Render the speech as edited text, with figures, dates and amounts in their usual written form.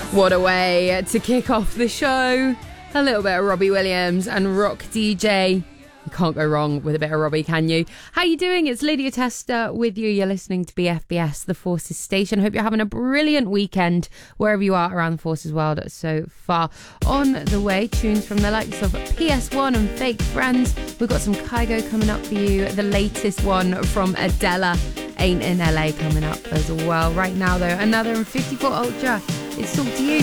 What a way to kick off the show. A little bit of Robbie Williams and Rock DJ. You can't go wrong with a bit of Robbie, can you? How you doing? It's Lydia Tester with you. You're listening to BFBS, the Forces Station. Hope you're having a brilliant weekend wherever you are around the Forces world so far. On the way, tunes from the likes of PS1 and Fake Friends. We've got some Kygo coming up for you. The latest one from Adela, Ain't in LA, coming up as well. Right now, though, another in 54 Ultra. It's all to you.